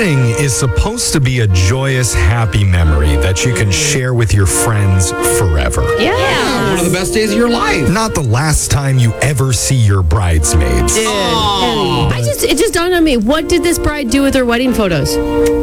wedding is supposed to be a joyous, happy memory that you can share with your friends forever. Yeah. One of the best days of your life. Not the last time you ever see your bridesmaids. It just dawned on me. What did this bride do with her wedding photos?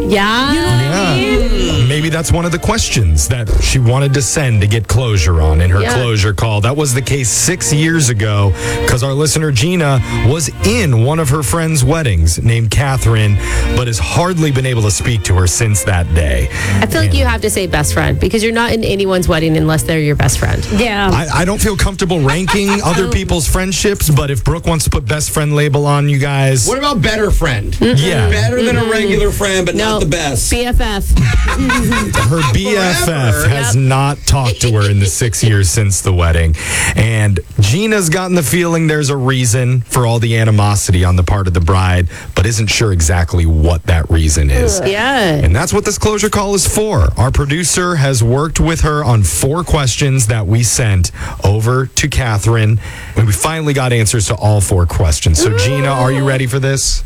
Maybe that's one of the questions that she wanted to send to get closure on in her closure call. That was the case 6 years ago because our listener Gina was in one of her friends' weddings named Catherine, but has hardly been able to speak to her since that day. I feel like you have to say best friend because you're not in anyone's wedding unless they're your best friend. Yeah. I don't feel comfortable ranking other people's friendships, but if Brooke wants to put best friend label on you guys. What about better friend? Yeah. Better than a regular friend, but not the best. BFF. Her BFF Forever. has not talked to her in the 6 years since the wedding. And Gina's gotten the feeling there's a reason for all the animosity on the part of the bride, but isn't sure exactly what that reason is. Yeah. And that's what this closure call is for. Our producer has worked with her on 4 questions that we sent over to Catherine, and we finally got answers to all 4 questions. So, Gina, are you ready for this?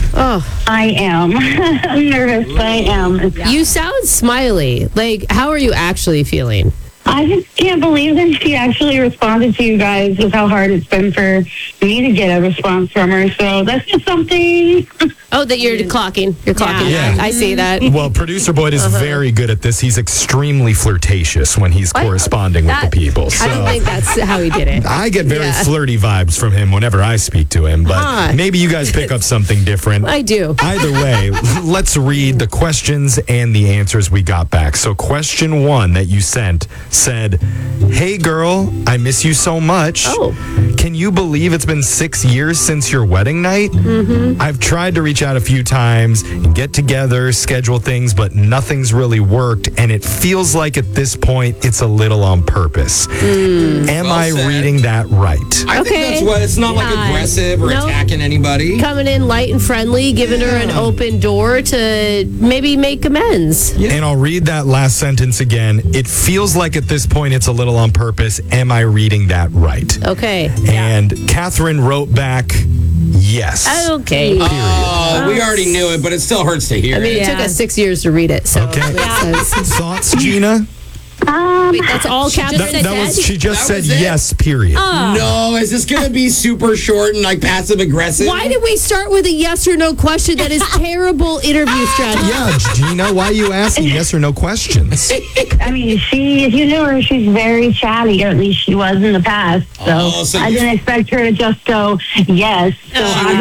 I am. I'm nervous, but I am. You sound smiley. Like, how are you actually feeling? I just can't believe that she actually responded to you guys with how hard it's been for me to get a response from her. So that's just something. Oh, that you're clocking. You're clocking. Yeah. I see that. Well, producer Boyd is very good at this. He's extremely flirtatious when he's corresponding with the people. I don't think that's how he did it. I get very flirty vibes from him whenever I speak to him, but maybe you guys pick up something different. I do. Either way, let's read the questions and the answers we got back. So question 1 that you sent said, "Hey girl, I miss you so much. Oh. Can you believe it's been 6 years since your wedding night? I've tried to reach out a few times and get together, schedule things, but nothing's really worked, and it feels like at this point it's a little on purpose. Am I said. reading that right?" I think that's what, it's not like aggressive or attacking anybody. Coming in light and friendly, giving her an open door to maybe make amends. And I'll read that last sentence again. It feels like at this point it's a little on purpose. Am I reading that right? Okay. And Catherine wrote back, yes. Okay. Oh, we already knew it, but it still hurts to hear I mean, it took us 6 years to read it, so Okay. that makes sense. Thoughts, Gina? Wait, that's all Catherine That was, she just That said was it? yes, period. No, is this going to be super short and like passive aggressive? Why did we start with a yes or no question? That is terrible interview strategy. Yeah, Gina, why are you asking yes or no questions? I mean, if you knew her, she's very chatty, or at least she was in the past. So, I didn't expect her to just go yes. So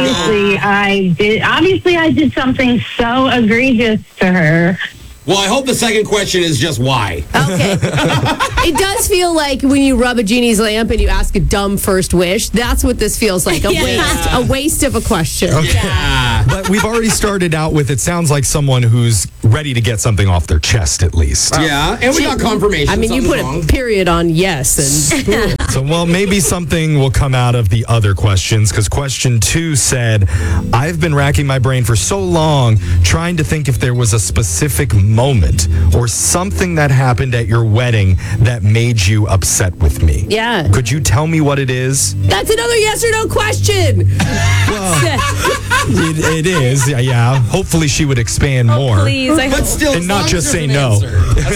obviously I did something so egregious to her. Well, I hope the second question is just why. Okay. It does feel like when you rub a genie's lamp and you ask a dumb first wish, that's what this feels like. A waste of a question. Yeah. But we've already started out with, it sounds like someone who's ready to get something off their chest at least. Yeah, and we got confirmation. I mean, you put a period on yes. And So, well, maybe something will come out of the other questions, because question 2 said, I've been racking my brain for so long trying to think if there was a specific moment or something that happened at your wedding that made you upset with me. Yeah. Could you tell me what it is? That's another yes or no question. It is, yeah. Hopefully she would expand more. Please, I But still, And as not long just as say there's an no. answer.